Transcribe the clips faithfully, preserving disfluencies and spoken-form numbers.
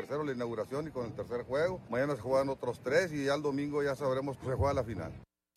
tercero la inauguración y con el tercer juego. Mañana se juegan otros tres y ya el domingo ya sabremos que se juega la final.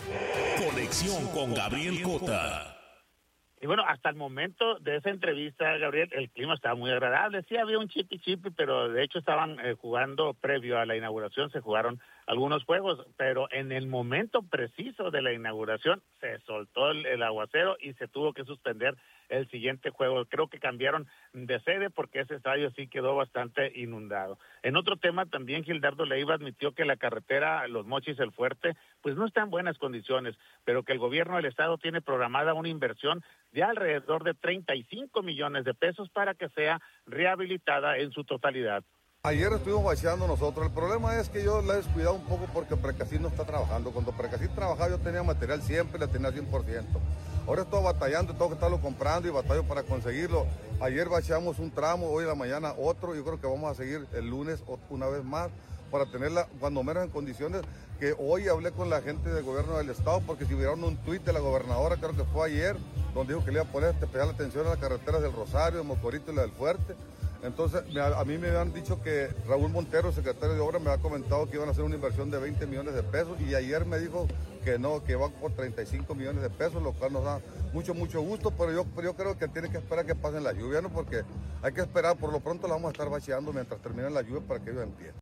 Conexión con Gabriel Cota. Y bueno, hasta el momento de esa entrevista, Gabriel, el clima estaba muy agradable. Sí había un chipi chipi, pero de hecho estaban eh, jugando previo a la inauguración, se jugaron algunos juegos, pero en el momento preciso de la inauguración se soltó el, el aguacero y se tuvo que suspender el siguiente juego. Creo que cambiaron de sede porque ese estadio sí quedó bastante inundado. En otro tema también Gildardo Leiva admitió que la carretera Los Mochis El Fuerte pues no está en buenas condiciones, pero que el gobierno del estado tiene programada una inversión de alrededor de treinta y cinco millones de pesos para que sea rehabilitada en su totalidad. Ayer estuvimos bacheando nosotros. El problema es que yo la he descuidado un poco porque Precasín no está trabajando. Cuando Precasín trabajaba yo tenía material siempre, la tenía cien por ciento. Ahora estoy batallando, tengo que estarlo comprando y batallo para conseguirlo. Ayer bacheamos un tramo, hoy en la mañana otro. Yo creo que vamos a seguir el lunes una vez más para tenerla cuando menos en condiciones. Que hoy hablé con la gente del gobierno del estado porque si vieron un tuit de la gobernadora, creo que fue ayer, donde dijo que le iba a poner especial atención a las carreteras del Rosario, de Mocorito y la del Fuerte. Entonces, a mí me habían dicho que Raúl Montero, secretario de Obras, me había comentado que iban a hacer una inversión de veinte millones de pesos y ayer me dijo que no, que va por treinta y cinco millones de pesos, lo cual nos da mucho, mucho gusto, pero yo, pero yo creo que tiene que esperar que pasen las lluvias, ¿no? Porque hay que esperar, por lo pronto la vamos a estar bacheando mientras terminen las lluvias para que ellos empiecen.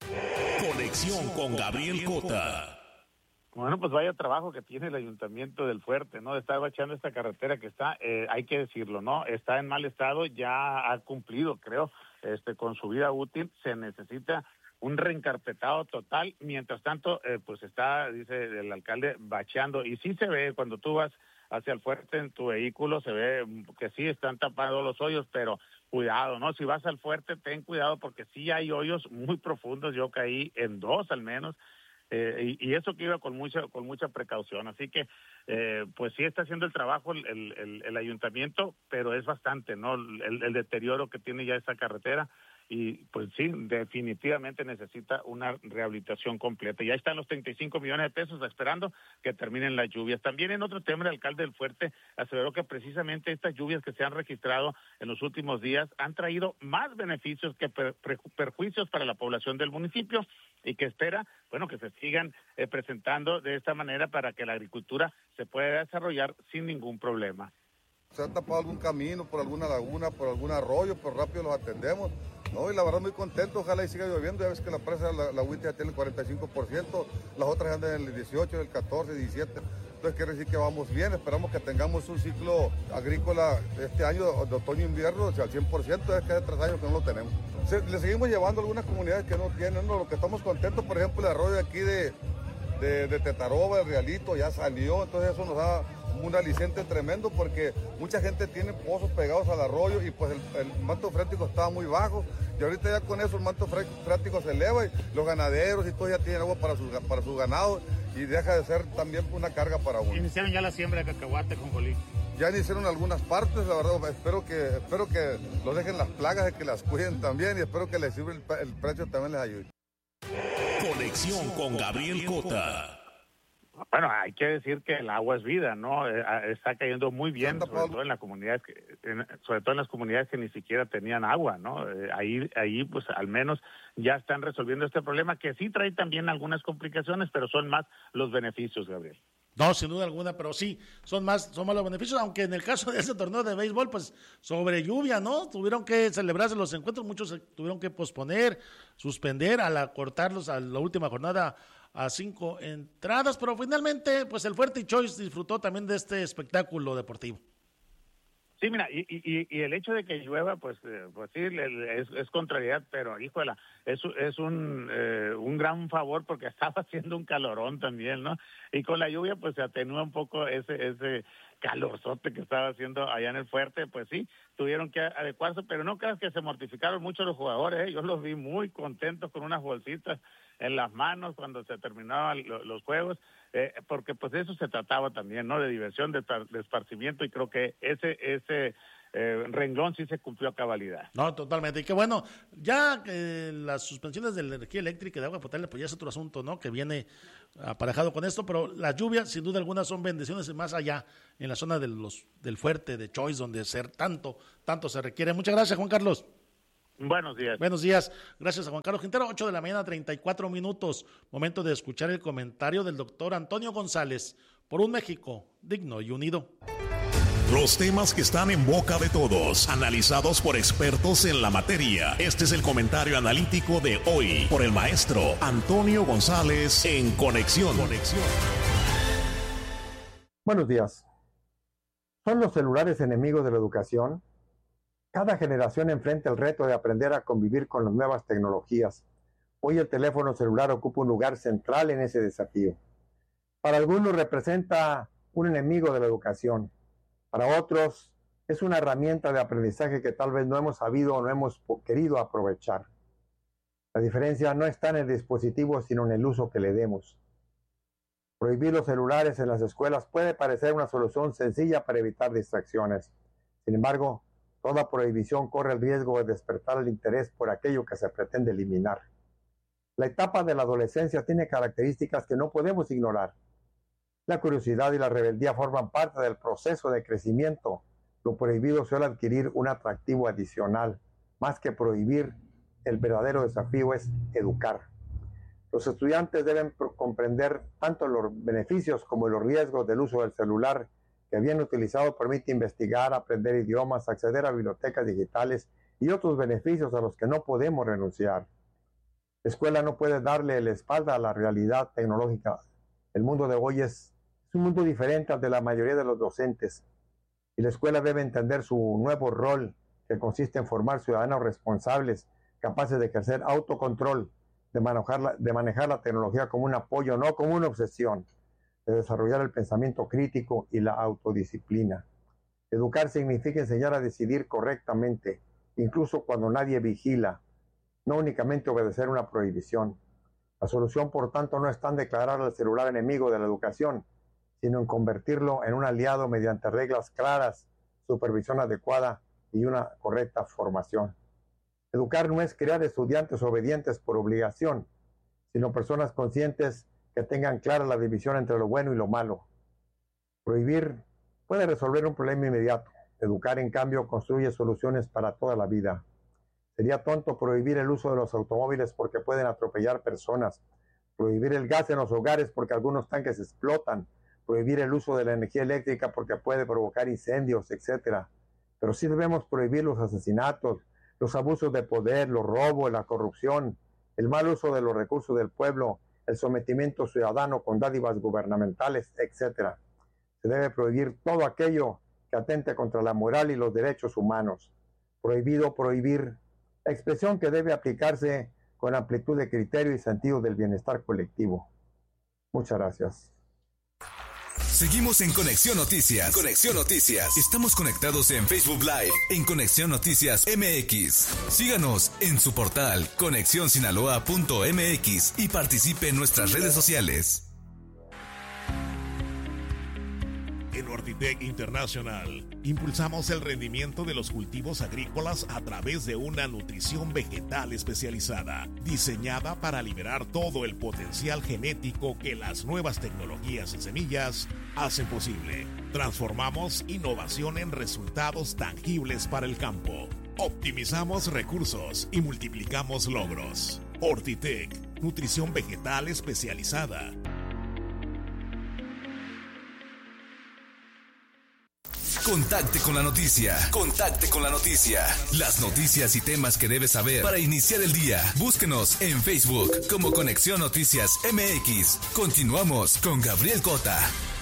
Conexión con Gabriel Cota. Bueno, pues vaya trabajo que tiene el Ayuntamiento del Fuerte, ¿no? De estar bacheando esta carretera que está, eh, hay que decirlo, ¿no? Está en mal estado, ya ha cumplido, creo, este, con su vida útil. Se necesita un reencarpetado total. Mientras tanto, eh, pues está, dice el alcalde, bacheando. Y sí se ve, cuando tú vas hacia el Fuerte en tu vehículo, se ve que sí están tapados los hoyos, pero cuidado, ¿no? Si vas al Fuerte, ten cuidado porque sí hay hoyos muy profundos. Yo caí en dos al menos. Eh, y, y eso que iba con mucha con mucha precaución, así que eh, pues sí está haciendo el trabajo el, el, el ayuntamiento, pero es bastante, ¿no? El, el deterioro que tiene ya esa carretera y pues sí, definitivamente necesita una rehabilitación completa. Ya están los treinta y cinco millones de pesos esperando que terminen las lluvias. También en otro tema, el alcalde del Fuerte aseveró que precisamente estas lluvias que se han registrado en los últimos días han traído más beneficios que per, per, perjuicios para la población del municipio y que espera, bueno, que se sigan eh, presentando de esta manera para que la agricultura se pueda desarrollar sin ningún problema. Se ha tapado algún camino, por alguna laguna, por algún arroyo, pero rápido los atendemos. No, y la verdad muy contento, ojalá y siga lloviendo, ya ves que la presa, la, la agüita ya tiene el cuarenta y cinco por ciento, las otras andan en el dieciocho, el catorce, diecisiete, entonces quiere decir que vamos bien, esperamos que tengamos un ciclo agrícola este año de otoño-invierno, o sea, al cien por ciento, es que hace tres años que no lo tenemos. Se, le seguimos llevando a algunas comunidades que no tienen, no, lo que estamos contentos, por ejemplo, el arroyo de aquí de, de, de Tetaroba, el Realito, ya salió, entonces eso nos da un aliciente tremendo porque mucha gente tiene pozos pegados al arroyo y pues el, el manto freático estaba muy bajo y ahorita ya con eso el manto freático se eleva y los ganaderos y todos ya tienen agua para su, para su ganado y deja de ser también una carga para uno. Iniciaron ya la siembra de cacahuate con colí. Ya iniciaron algunas partes, la verdad, espero que espero que los dejen las plagas, de que las cuiden también y espero que les sirva el, el precio también les ayude. Conexión con Gabriel Cota. Bueno, hay que decir que el agua es vida, ¿no? Eh, está cayendo muy bien, sobre todo en las comunidades, que, en, sobre todo en las comunidades que ni siquiera tenían agua, ¿no? Eh, ahí, ahí, pues, al menos ya están resolviendo este problema, que sí trae también algunas complicaciones, pero son más los beneficios, Gabriel. No, sin duda alguna, pero sí, son más, son más los beneficios, aunque en el caso de ese torneo de béisbol, pues, sobre lluvia, ¿no? Tuvieron que celebrarse los encuentros, muchos tuvieron que posponer, suspender, al acortarlos a la última jornada a cinco entradas, pero finalmente, pues el Fuerte y Choice disfrutó también de este espectáculo deportivo. Sí, mira, y, y, y el hecho de que llueva, pues, eh, pues sí, es, es contrariedad, pero híjole, es, es un, eh, un gran favor porque estaba haciendo un calorón también, ¿no? Y con la lluvia, pues se atenúa un poco ese, ese calorzote que estaba haciendo allá en el Fuerte, pues sí, tuvieron que adecuarse, pero no creas que se mortificaron mucho los jugadores, ¿eh? Yo los vi muy contentos con unas bolsitas en las manos cuando se terminaban los juegos, eh, porque pues de eso se trataba también, ¿no? De diversión, de, de esparcimiento, y creo que ese ese eh, renglón sí se cumplió a cabalidad. No, totalmente, y que bueno, ya eh, las suspensiones de la energía eléctrica y de agua potable, pues ya es otro asunto, ¿no? Que viene aparejado con esto, pero las lluvias, sin duda alguna, son bendiciones más allá, en la zona de los, del Fuerte, de Choice, donde ser tanto, tanto se requiere. Muchas gracias, Juan Carlos. Buenos días. Buenos días. Gracias a Juan Carlos Quintero. ocho de la mañana, treinta y cuatro minutos. Momento de escuchar el comentario del doctor Antonio González por un México digno y unido. Los temas que están en boca de todos, analizados por expertos en la materia. Este es el comentario analítico de hoy por el maestro Antonio González en Conexión. Conexión. Buenos días. ¿Son los celulares enemigos de la educación? Cada generación enfrenta el reto de aprender a convivir con las nuevas tecnologías. Hoy el teléfono celular ocupa un lugar central en ese desafío. Para algunos representa un enemigo de la educación. Para otros es una herramienta de aprendizaje que tal vez no hemos sabido o no hemos querido aprovechar. La diferencia no está en el dispositivo, sino en el uso que le demos. Prohibir los celulares en las escuelas puede parecer una solución sencilla para evitar distracciones. Sin embargo, toda prohibición corre el riesgo de despertar el interés por aquello que se pretende eliminar. La etapa de la adolescencia tiene características que no podemos ignorar. La curiosidad y la rebeldía forman parte del proceso de crecimiento. Lo prohibido suele adquirir un atractivo adicional. Más que prohibir, el verdadero desafío es educar. Los estudiantes deben comprender tanto los beneficios como los riesgos del uso del celular, que bien utilizado permite investigar, aprender idiomas, acceder a bibliotecas digitales y otros beneficios a los que no podemos renunciar. La escuela no puede darle la espalda a la realidad tecnológica. El mundo de hoy es Es un mundo diferente al de la mayoría de los docentes, y la escuela debe entender su nuevo rol, que consiste en formar ciudadanos responsables, capaces de ejercer autocontrol, de manejar la, de manejar la tecnología como un apoyo, no como una obsesión, de desarrollar el pensamiento crítico y la autodisciplina. Educar significa enseñar a decidir correctamente, incluso cuando nadie vigila, no únicamente obedecer una prohibición. La solución, por tanto, no está en declarar al celular enemigo de la educación, sino en convertirlo en un aliado mediante reglas claras, supervisión adecuada y una correcta formación. Educar no es crear estudiantes obedientes por obligación, sino personas conscientes que tengan clara la división entre lo bueno y lo malo. Prohibir puede resolver un problema inmediato. Educar, en cambio, construye soluciones para toda la vida. Sería tonto prohibir el uso de los automóviles porque pueden atropellar personas, prohibir el gas en los hogares porque algunos tanques explotan, prohibir el uso de la energía eléctrica porque puede provocar incendios, etcétera. Pero sí debemos prohibir los asesinatos, los abusos de poder, los robos, la corrupción, el mal uso de los recursos del pueblo, el sometimiento ciudadano con dádivas gubernamentales, etcétera. Se debe prohibir todo aquello que atente contra la moral y los derechos humanos. Prohibido prohibir, expresión que debe aplicarse con amplitud de criterio y sentido del bienestar colectivo. Muchas gracias. Seguimos en Conexión Noticias. Conexión Noticias. Estamos conectados en Facebook Live, en Conexión Noticias M X. Síganos en su portal conexión sinaloa punto m x y participe en nuestras redes sociales. En Ortitec International, impulsamos el rendimiento de los cultivos agrícolas a través de una nutrición vegetal especializada, diseñada para liberar todo el potencial genético que las nuevas tecnologías en semillas hacen posible. Transformamos innovación en resultados tangibles para el campo. Optimizamos recursos y multiplicamos logros. Ortitec, nutrición vegetal especializada. Contacte con la noticia. Contacte con la noticia. Las noticias y temas que debes saber para iniciar el día. Búsquenos en Facebook como Conexión Noticias M X. Continuamos con Gabriel Cota.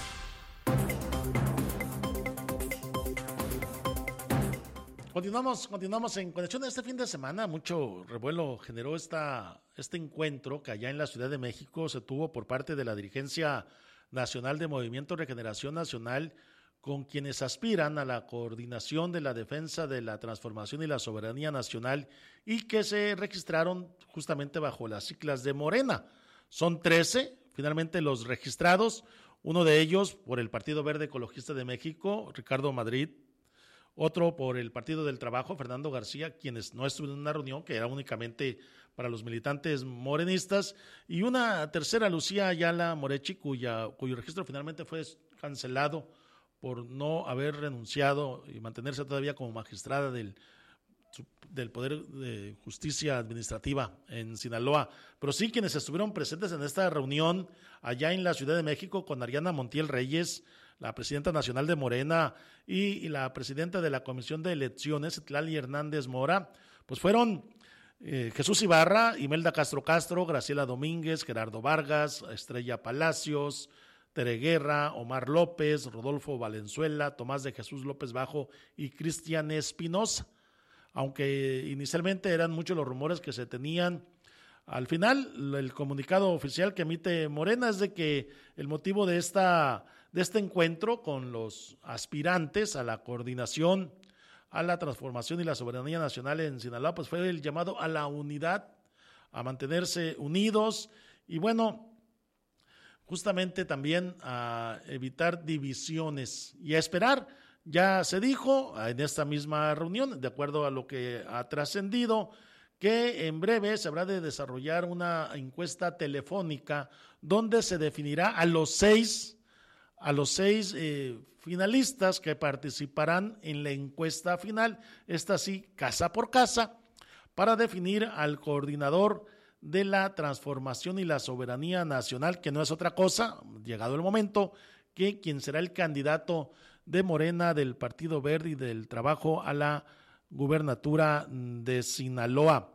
Continuamos, continuamos en Conexión. Este fin de semana mucho revuelo generó esta, este encuentro que allá en la Ciudad de México se tuvo por parte de la dirigencia nacional de Movimiento Regeneración Nacional, con quienes aspiran a la coordinación de la defensa de la transformación y la soberanía nacional y que se registraron justamente bajo las siglas de Morena. Son trece, finalmente, los registrados, uno de ellos por el Partido Verde Ecologista de México, Ricardo Madrid, otro por el Partido del Trabajo, Fernando García, quienes no estuvieron en una reunión que era únicamente para los militantes morenistas, y una tercera, Lucía Ayala Morechi, cuya, cuyo registro finalmente fue cancelado por no haber renunciado y mantenerse todavía como magistrada del del Poder de Justicia Administrativa en Sinaloa, pero sí quienes estuvieron presentes en esta reunión allá en la Ciudad de México con Ariana Montiel Reyes, la presidenta nacional de Morena, y, y la presidenta de la Comisión de Elecciones, Citlali Hernández Mora, pues fueron eh, Jesús Ibarra, Imelda Castro Castro, Graciela Domínguez, Gerardo Vargas, Estrella Palacios, Tere Guerra, Omar López, Rodolfo Valenzuela, Tomás de Jesús López Bajo y Cristian Espinosa. Aunque inicialmente eran muchos los rumores que se tenían, al final el comunicado oficial que emite Morena es de que el motivo de, esta, de este encuentro con los aspirantes a la coordinación, a la transformación y la soberanía nacional en Sinaloa, pues fue el llamado a la unidad, a mantenerse unidos y bueno, justamente también a evitar divisiones y a esperar. Ya se dijo en esta misma reunión, de acuerdo a lo que ha trascendido, que en breve se habrá de desarrollar una encuesta telefónica donde se definirá a los seis, a los seis eh, finalistas que participarán en la encuesta final, esta sí, casa por casa, para definir al coordinador de la transformación y la soberanía nacional, que no es otra cosa, llegado el momento, que quien será el candidato de Morena, del Partido Verde y del Trabajo a la gubernatura de Sinaloa.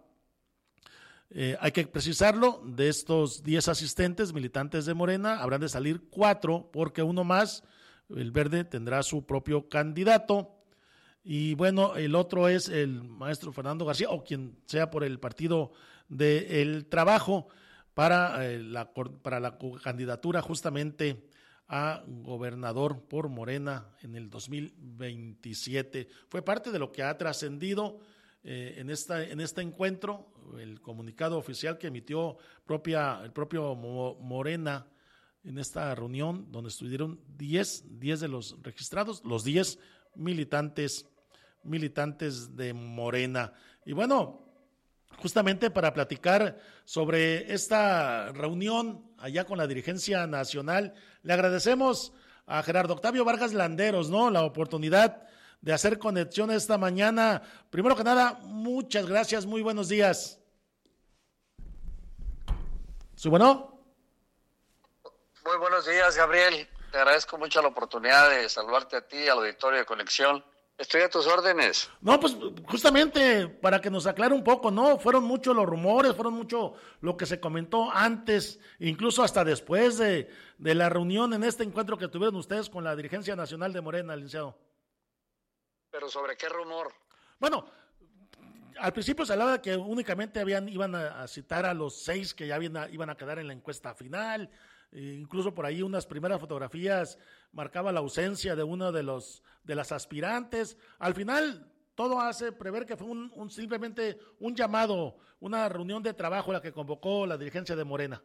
Eh, hay que precisarlo, de estos diez asistentes militantes de Morena, habrán de salir cuatro, porque uno más, el Verde, tendrá su propio candidato, y bueno, el otro es el maestro Fernando García, o quien sea por el Partido del Trabajo, para, eh, la, para la candidatura justamente a gobernador por Morena en el dos mil veintisiete. Fue parte de lo que ha trascendido eh, en, esta, en este encuentro, el comunicado oficial que emitió propia, el propio Morena en esta reunión, donde estuvieron diez de los registrados, los diez militantes, militantes de Morena. Y bueno, justamente para platicar sobre esta reunión allá con la dirigencia nacional, le agradecemos a Gerardo Octavio Vargas Landeros, ¿no?, la oportunidad de hacer conexión esta mañana. Primero que nada, muchas gracias, muy buenos días. ¿Sí, bueno? Muy buenos días, Gabriel. Te agradezco mucho la oportunidad de saludarte a ti, al auditorio de Conexión. Estoy a tus órdenes. No, pues justamente para que nos aclare un poco, ¿no? Fueron muchos los rumores, fueron mucho lo que se comentó antes, incluso hasta después de, de la reunión en este encuentro que tuvieron ustedes con la dirigencia nacional de Morena, licenciado. ¿Pero sobre qué rumor? Bueno, al principio se hablaba de que únicamente habían, iban a, a citar a los seis que ya habían, iban a quedar en la encuesta final. E incluso por ahí unas primeras fotografías marcaba la ausencia de uno de los de las aspirantes. Al final todo hace prever que fue un, un simplemente un llamado, una reunión de trabajo la que convocó la dirigencia de Morena.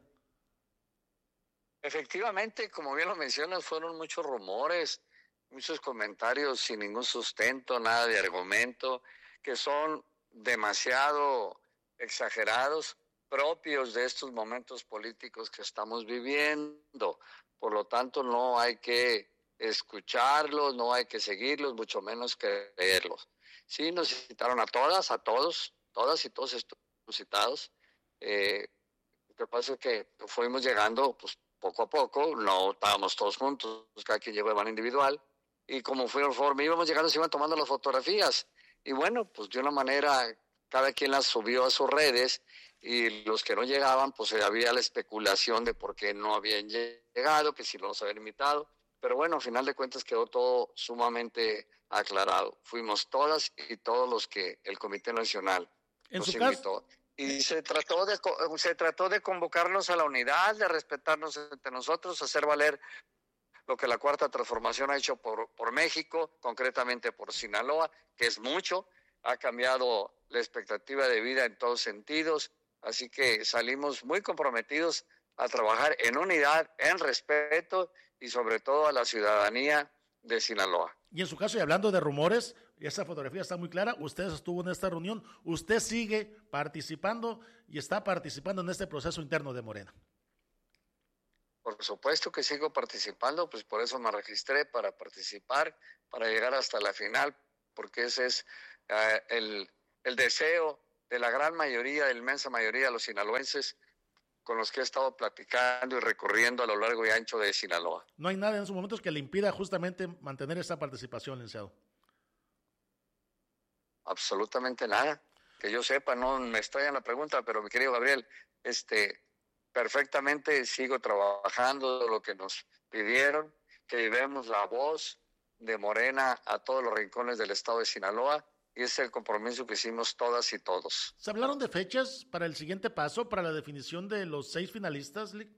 Efectivamente, como bien lo mencionas, fueron muchos rumores, muchos comentarios sin ningún sustento, nada de argumento, que son demasiado exagerados, propios de estos momentos políticos que estamos viviendo. Por lo tanto, no hay que escucharlos, no hay que seguirlos, mucho menos creerlos. Sí, nos citaron a todas, a todos, todas y todos estos citados. Eh, lo que pasa es que fuimos llegando pues, poco a poco, no estábamos todos juntos, cada quien llegó de manera individual, y como fuimos, íbamos llegando, se iban tomando las fotografías. Y bueno, pues de una manera, cada quien las subió a sus redes, y los que no llegaban, pues había la especulación de por qué no habían llegado, que si no los habían invitado, pero bueno, al final de cuentas quedó todo sumamente aclarado. Fuimos todas y todos los que el Comité Nacional nos invitó. Y se trató de se trató de convocarnos a la unidad, de respetarnos entre nosotros, hacer valer lo que la Cuarta Transformación ha hecho por, por México, concretamente por Sinaloa, que es mucho, ha cambiado la expectativa de vida en todos sentidos. Así que salimos muy comprometidos a trabajar en unidad, en respeto y sobre todo a la ciudadanía de Sinaloa. Y en su caso, y hablando de rumores, esa fotografía está muy clara, usted estuvo en esta reunión, usted sigue participando y está participando en este proceso interno de Morena. Por supuesto que sigo participando, pues por eso me registré para participar, para llegar hasta la final, porque ese es uh, el... el deseo de la gran mayoría, de la inmensa mayoría de los sinaloenses con los que he estado platicando y recorriendo a lo largo y ancho de Sinaloa. No hay nada en esos momentos que le impida justamente mantener esa participación, licenciado. Absolutamente nada. Que yo sepa, no me extraña la pregunta, pero mi querido Gabriel, este, perfectamente sigo trabajando lo que nos pidieron, que llevemos la voz de Morena a todos los rincones del estado de Sinaloa, y ese es el compromiso que hicimos todas y todos. ¿Se hablaron de fechas para el siguiente paso, para la definición de los seis finalistas, Lic?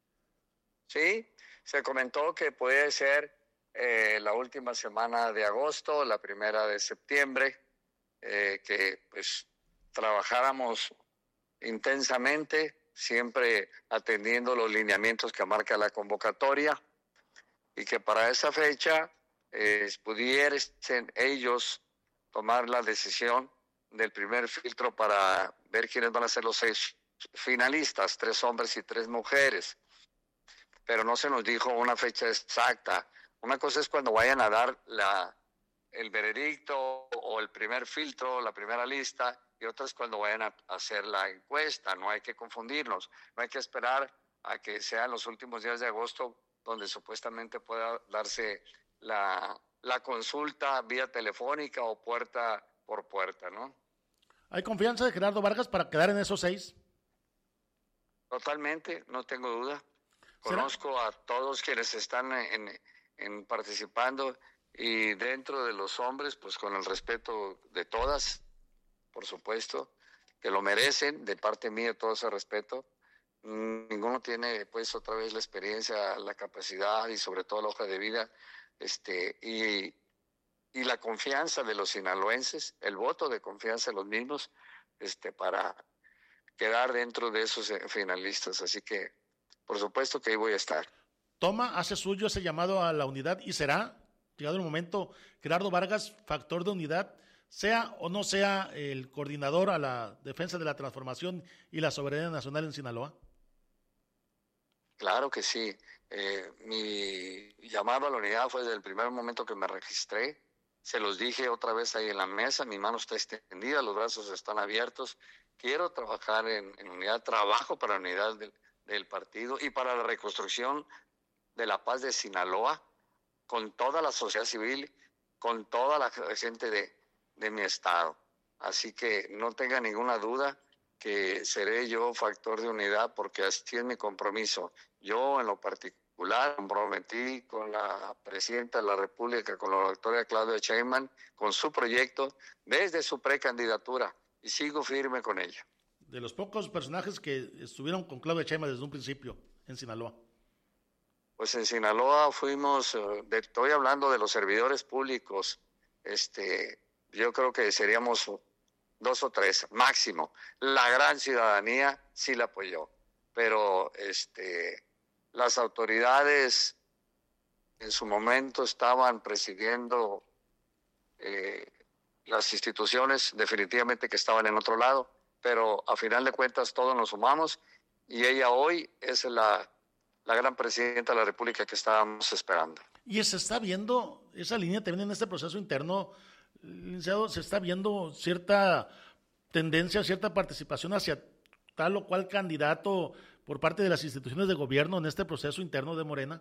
Sí, se comentó que puede ser eh, la última semana de agosto, la primera de septiembre, eh, que pues trabajáramos intensamente, siempre atendiendo los lineamientos que marca la convocatoria, y que para esa fecha eh, pudiesen ellos tomar la decisión del primer filtro para ver quiénes van a ser los seis finalistas, tres hombres y tres mujeres. Pero no se nos dijo una fecha exacta. Una cosa es cuando vayan a dar la, el veredicto o el primer filtro, la primera lista, y otra es cuando vayan a hacer la encuesta. No hay que confundirnos, no hay que esperar a que sean los últimos días de agosto donde supuestamente pueda darse la, la consulta vía telefónica o puerta por puerta, ¿no? ¿Hay confianza de Gerardo Vargas para quedar en esos seis? Totalmente, no tengo duda. Conozco a todos quienes están en, en participando, y dentro de los hombres, pues con el respeto de todas, por supuesto, que lo merecen, de parte mía todo ese respeto. Ninguno tiene pues otra vez la experiencia, la capacidad y sobre todo la hoja de vida, este y, y la confianza de los sinaloenses, el voto de confianza de los mismos, este para quedar dentro de esos finalistas. Así que por supuesto que ahí voy a estar. Toma, hace suyo ese llamado a la unidad, y será, llegado el momento, Gerardo Vargas, factor de unidad, sea o no sea el coordinador a la defensa de la transformación y la soberanía nacional en Sinaloa. Claro que sí. Eh, mi llamado a la unidad fue desde el primer momento que me registré. Se los dije otra vez ahí en la mesa, mi mano está extendida, los brazos están abiertos. Quiero trabajar en, en unidad, trabajo para la unidad del, del partido y para la reconstrucción de la paz de Sinaloa, con toda la sociedad civil, con toda la gente de, de mi estado. Así que no tenga ninguna duda que seré yo factor de unidad, porque así es mi compromiso. Yo en lo particular comprometí con la presidenta de la República, con la doctora Claudia Sheinbaum, con su proyecto desde su precandidatura, y sigo firme con ella. De los pocos personajes que estuvieron con Claudia Sheinbaum desde un principio en Sinaloa. Pues en Sinaloa fuimos, de, estoy hablando de los servidores públicos, este, yo creo que seríamos dos o tres, máximo. La gran ciudadanía sí la apoyó, pero este, las autoridades en su momento estaban presidiendo eh, las instituciones, definitivamente que estaban en otro lado, pero a final de cuentas todos nos sumamos, y ella hoy es la, la gran presidenta de la República que estábamos esperando. Y se está viendo esa línea también en este proceso interno, licenciado, se está viendo cierta tendencia, cierta participación hacia tal o cual candidato por parte de las instituciones de gobierno en este proceso interno de Morena.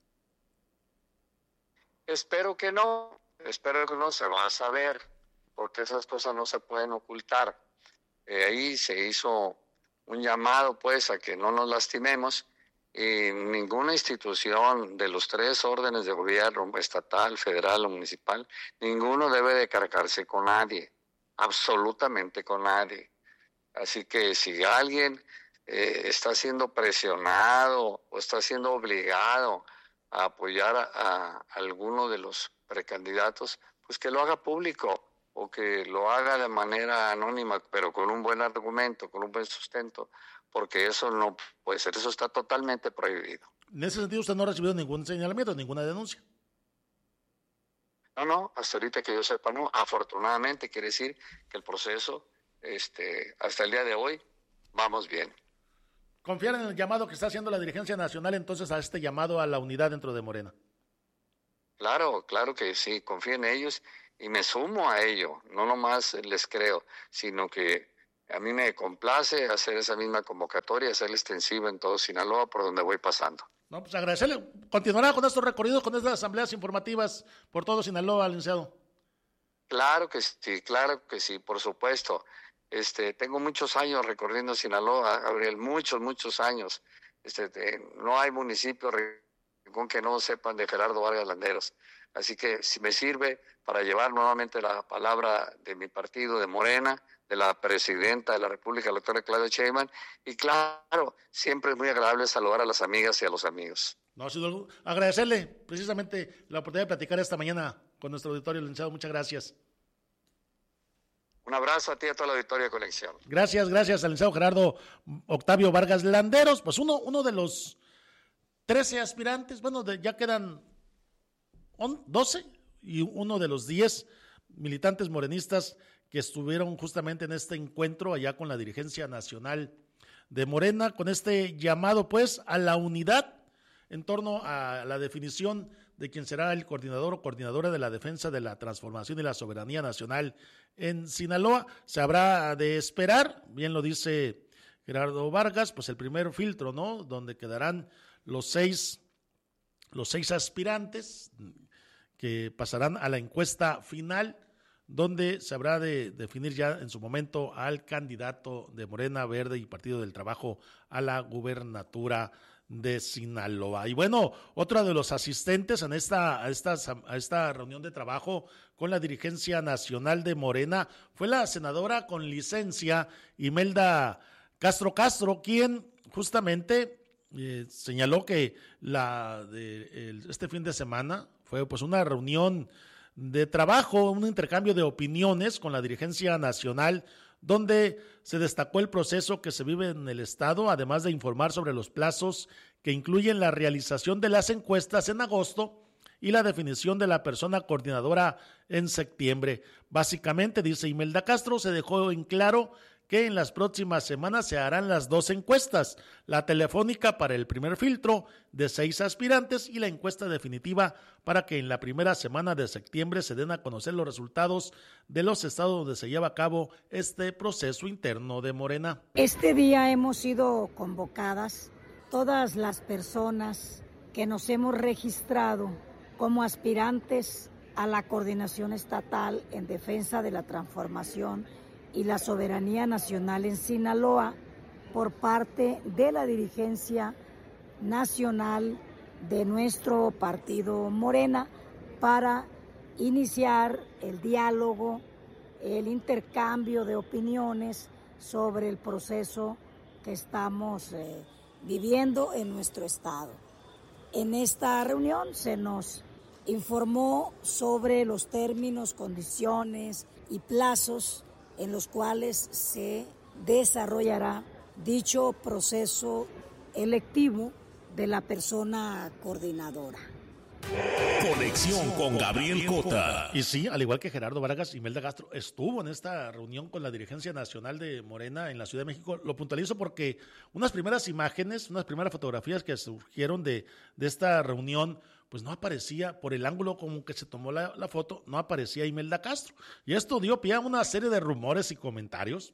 Espero que no, espero que no, se va a saber, porque esas cosas no se pueden ocultar. Eh, ahí se hizo un llamado pues a que no nos lastimemos, y ninguna institución de los tres órdenes de gobierno, estatal, federal o municipal, ninguno debe de cargarse con nadie, absolutamente con nadie. Así que si alguien eh, está siendo presionado o está siendo obligado a apoyar a, a alguno de los precandidatos, pues que lo haga público o que lo haga de manera anónima, pero con un buen argumento, con un buen sustento, porque eso no puede ser, eso está totalmente prohibido. En ese sentido, usted no ha recibido ningún señalamiento, ninguna denuncia. No, no, hasta ahorita que yo sepa, no. Afortunadamente, quiere decir que el proceso, este, hasta el día de hoy, vamos bien. ¿Confiar en el llamado que está haciendo la dirigencia nacional entonces a este llamado a la unidad dentro de Morena? Claro, claro que sí, confío en ellos, y me sumo a ello, no nomás les creo, sino que a mí me complace hacer esa misma convocatoria, hacerla extensiva en todo Sinaloa por donde voy pasando. No, pues agradecerle. Continuará con estos recorridos, con estas asambleas informativas por todo Sinaloa, licenciado. Claro que sí, claro que sí, por supuesto. Este, tengo muchos años recorriendo Sinaloa, Gabriel, muchos, muchos años. Este, de, no hay municipio con que no sepan de Gerardo Vargas Landeros. Así que si me sirve para llevar nuevamente la palabra de mi partido, de Morena, de la presidenta de la República, la doctora Claudia Sheinbaum, y claro, siempre es muy agradable saludar a las amigas y a los amigos. No, sino agradecerle precisamente la oportunidad de platicar esta mañana con nuestro auditorio, licenciado. Muchas gracias. Un abrazo a ti y a toda la auditoría de Conexión. Gracias, gracias al licenciado Gerardo Octavio Vargas Landeros. Pues uno, uno de los trece aspirantes, bueno, de, ya quedan doce, y uno de los diez militantes morenistas que estuvieron justamente en este encuentro allá con la dirigencia nacional de Morena, con este llamado pues a la unidad en torno a la definición de quién será el coordinador o coordinadora de la defensa de la transformación y la soberanía nacional en Sinaloa. Se habrá de esperar, bien lo dice Gerardo Vargas, pues el primer filtro, ¿no? Donde quedarán los seis, los seis aspirantes que pasarán a la encuesta final, donde se habrá de definir ya en su momento al candidato de Morena, Verde y Partido del Trabajo a la gubernatura de Sinaloa. Y bueno, otro de los asistentes en esta, a, esta, a esta reunión de trabajo con la dirigencia nacional de Morena fue la senadora con licencia Imelda Castro Castro, quien justamente eh, señaló que la de el, este fin de semana fue pues una reunión de trabajo, un intercambio de opiniones con la dirigencia nacional, donde se destacó el proceso que se vive en el estado, además de informar sobre los plazos que incluyen la realización de las encuestas en agosto y la definición de la persona coordinadora en septiembre. Básicamente, dice Imelda Castro, se dejó en claro que en las próximas semanas se harán las dos encuestas, la telefónica para el primer filtro de seis aspirantes y la encuesta definitiva para que en la primera semana de septiembre se den a conocer los resultados de los estados donde se lleva a cabo este proceso interno de Morena. Este día hemos sido convocadas todas las personas que nos hemos registrado como aspirantes a la coordinación estatal en defensa de la transformación y la soberanía nacional en Sinaloa por parte de la dirigencia nacional de nuestro partido Morena para iniciar el diálogo, el intercambio de opiniones sobre el proceso que estamos eh, viviendo en nuestro estado. En esta reunión se nos informó sobre los términos, condiciones y plazos en los cuales se desarrollará dicho proceso electivo de la persona coordinadora. Conexión con Gabriel Cota. Y sí, al igual que Gerardo Vargas, Imelda Castro estuvo en esta reunión con la dirigencia nacional de Morena en la Ciudad de México. Lo puntualizo porque unas primeras imágenes, unas primeras fotografías que surgieron de, de esta reunión, pues no aparecía, por el ángulo como que se tomó la, la foto, no aparecía Imelda Castro. Y esto dio pie a una serie de rumores y comentarios,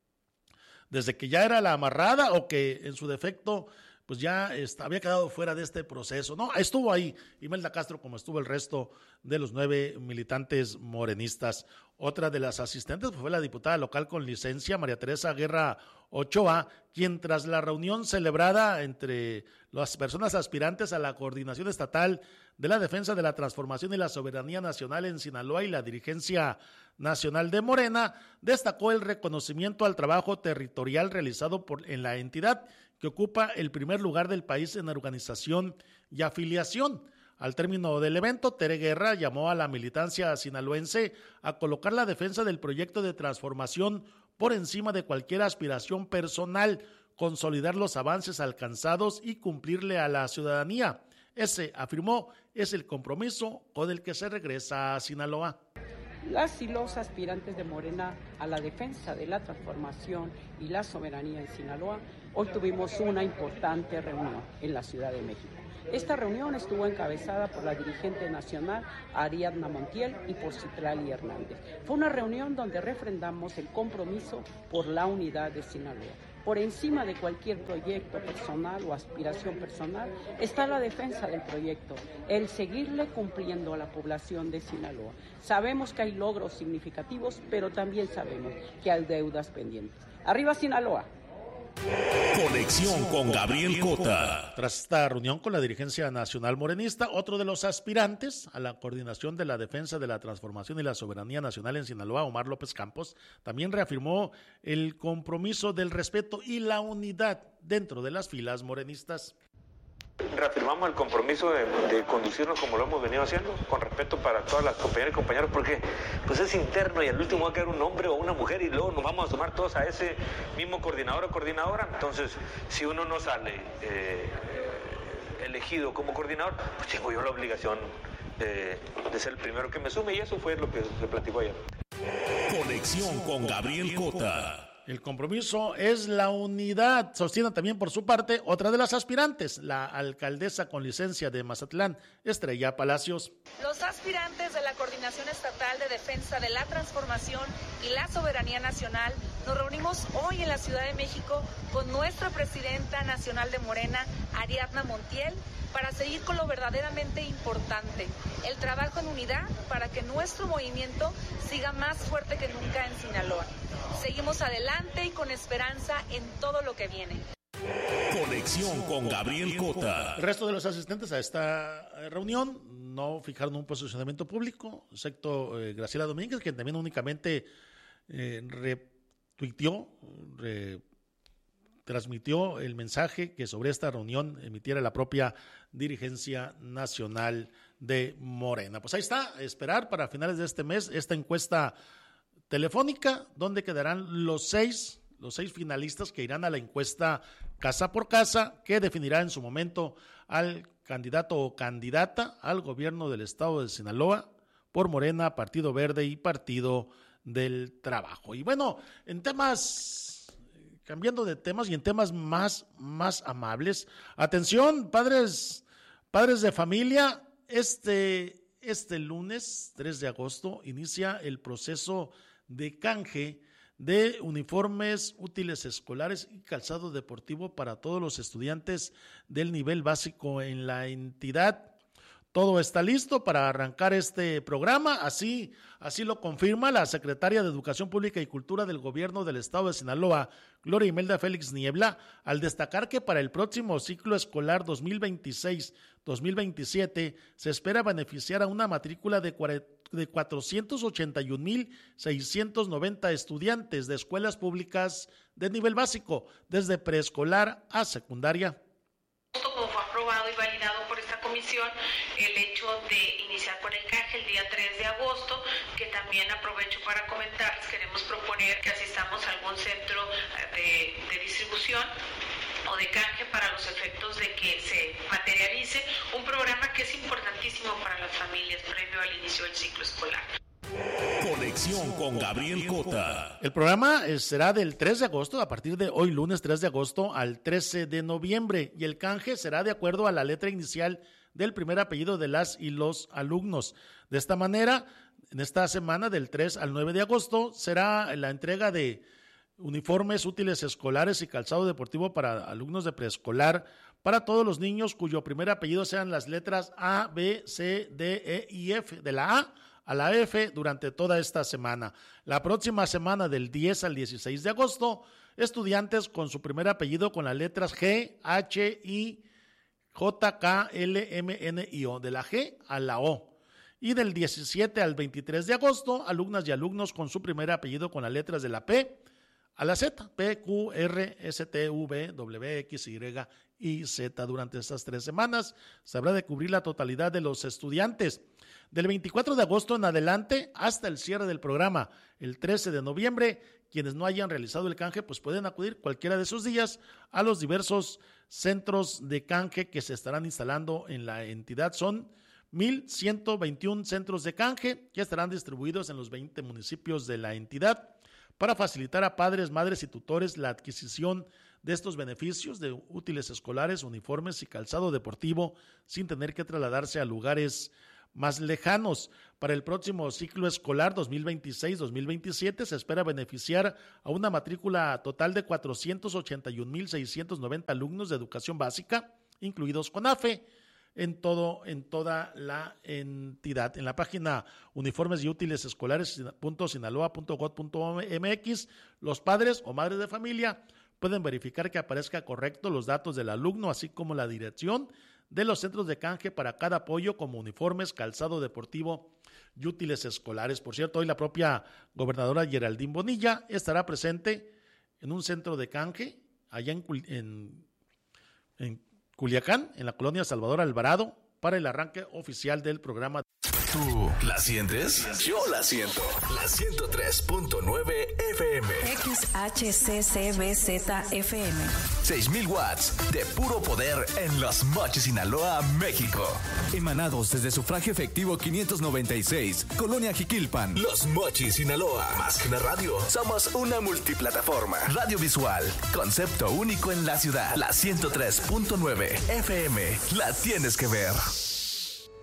desde que ya era la amarrada o que en su defecto pues ya está, había quedado fuera de este proceso. No, estuvo ahí Imelda Castro como estuvo el resto de los nueve militantes morenistas. Otra de las asistentes fue la diputada local con licencia, María Teresa Guerra Ochoa, quien tras la reunión celebrada entre las personas aspirantes a la coordinación estatal de la defensa de la transformación y la soberanía nacional en Sinaloa y la dirigencia nacional de Morena, destacó el reconocimiento al trabajo territorial realizado por, en la entidad que ocupa el primer lugar del país en organización y afiliación. Al término del evento, Tere Guerra llamó a la militancia sinaloense a colocar la defensa del proyecto de transformación por encima de cualquier aspiración personal, consolidar los avances alcanzados y cumplirle a la ciudadanía. Ese, afirmó, es el compromiso con el que se regresa a Sinaloa. Las y los aspirantes de Morena a la defensa de la transformación y la soberanía en Sinaloa, hoy tuvimos una importante reunión en la Ciudad de México. Esta reunión estuvo encabezada por la dirigente nacional Ariadna Montiel y por Citlali Hernández. Fue una reunión donde refrendamos el compromiso por la unidad de Sinaloa. Por encima de cualquier proyecto personal o aspiración personal está la defensa del proyecto, el seguirle cumpliendo a la población de Sinaloa. Sabemos que hay logros significativos, pero también sabemos que hay deudas pendientes. ¡Arriba Sinaloa! Conexión con Gabriel Cota. Tras esta reunión con la dirigencia nacional morenista, otro de los aspirantes a la coordinación de la defensa de la transformación y la soberanía nacional en Sinaloa, Omar López Campos, también reafirmó el compromiso del respeto y la unidad dentro de las filas morenistas. Reafirmamos el compromiso de, de conducirnos como lo hemos venido haciendo, con respeto para todas las compañeras y compañeros, porque pues es interno y al último va a quedar un hombre o una mujer y luego nos vamos a sumar todos a ese mismo coordinador o coordinadora. Entonces, si uno no sale eh, elegido como coordinador, pues tengo yo la obligación de, de ser el primero que me sume, y eso fue lo que se platicó ayer. Conexión con Gabriel Cota. El compromiso es la unidad, sostiene también por su parte otra de las aspirantes, la alcaldesa con licencia de Mazatlán, Estrella Palacios. Los aspirantes de la Coordinación Estatal de Defensa de la Transformación y la Soberanía Nacional nos reunimos hoy en la Ciudad de México con nuestra presidenta nacional de Morena, Ariadna Montiel, para seguir con lo verdaderamente importante, el trabajo en unidad para que nuestro movimiento siga más fuerte que nunca en Sinaloa. Seguimos adelante y con esperanza en todo lo que viene. Conexión con Gabriel Cota. El resto de los asistentes a esta reunión no fijaron un posicionamiento público, excepto eh, Graciela Domínguez, que también únicamente eh, retuiteó, re, transmitió el mensaje que sobre esta reunión emitiera la propia dirigencia nacional de Morena. Pues ahí está, esperar para finales de este mes esta encuesta telefónica, donde quedarán los seis, los seis finalistas que irán a la encuesta casa por casa, que definirá en su momento al candidato o candidata al gobierno del estado de Sinaloa por Morena, Partido Verde y Partido del Trabajo. Y bueno, en temas, cambiando de temas y en temas más, más amables, atención, padres, padres de familia, este, este lunes tres de agosto inicia el proceso de canje de uniformes, útiles escolares y calzado deportivo para todos los estudiantes del nivel básico en la entidad. Todo está listo para arrancar este programa, así, así lo confirma la secretaria de Educación Pública y Cultura del Gobierno del Estado de Sinaloa, Gloria Imelda Félix Niebla, al destacar que para el próximo ciclo escolar dos mil veintiséis dos mil veintisiete se espera beneficiar a una matrícula de cuatrocientos ochenta y un mil seiscientos noventa estudiantes de escuelas públicas de nivel básico, desde preescolar a secundaria. Como fue aprobado y validado por esta comisión, el hecho de iniciar con el canje el día tres de agosto, que también aprovecho para comentar, queremos proponer que asistamos a algún centro de, de distribución o de canje para los efectos de que se materialice un programa que es importantísimo para las familias previo al inicio del ciclo escolar. Conexión con Gabriel Cota. El programa será del tres de agosto, a partir de hoy lunes tres de agosto al trece de noviembre, y el canje será de acuerdo a la letra inicial del primer apellido de las y los alumnos. De esta manera, en esta semana del tres al nueve de agosto será la entrega de uniformes, útiles escolares y calzado deportivo para alumnos de preescolar para todos los niños cuyo primer apellido sean las letras A, B, C, D, E y F, de la A a la F durante toda esta semana. La próxima semana del diez al dieciséis de agosto, estudiantes con su primer apellido con las letras G, H, I, J, K, L, M, N y O, de la G a la O. Y del diecisiete al veintitrés de agosto, alumnas y alumnos con su primer apellido con las letras de la P a la Z, P, Q, R, S, T, V, W, X, Y y Z. Durante estas tres semanas se habrá de cubrir la totalidad de los estudiantes. Del veinticuatro de agosto en adelante hasta el cierre del programa, el trece de noviembre, quienes no hayan realizado el canje pues pueden acudir cualquiera de esos días a los diversos centros de canje que se estarán instalando en la entidad. Son mil ciento veintiún centros de canje que estarán distribuidos en los veinte municipios de la entidad para facilitar a padres, madres y tutores la adquisición de estos beneficios de útiles escolares, uniformes y calzado deportivo sin tener que trasladarse a lugares más lejanos. Para el próximo ciclo escolar dos mil veintiséis dos mil veintisiete se espera beneficiar a una matrícula total de cuatrocientos ochenta y un mil seiscientos noventa alumnos de educación básica, incluidos CONAFE, en todo, en toda la entidad. En la página uniformes y útiles escolares punto sinaloa punto gov punto mx, los padres o madres de familia pueden verificar que aparezca correcto los datos del alumno, así como la dirección de los centros de canje para cada apoyo, como uniformes, calzado deportivo y útiles escolares. Por cierto, hoy la propia gobernadora Geraldine Bonilla estará presente en un centro de canje allá en, en, en Culiacán, en la colonia Salvador Alvarado, para el arranque oficial del programa. ¿Tú la sientes? Yo la siento. La ciento tres punto nueve F M. X H C C B Z F M. seis mil watts de puro poder en Los Mochis, Sinaloa, México. Emanados desde sufragio efectivo quinientos noventa y seis, Colonia Jiquilpan. Los Mochis, Sinaloa. Más que una radio, somos una multiplataforma. Radio visual, concepto único en la ciudad. La ciento tres punto nueve F M. La tienes que ver.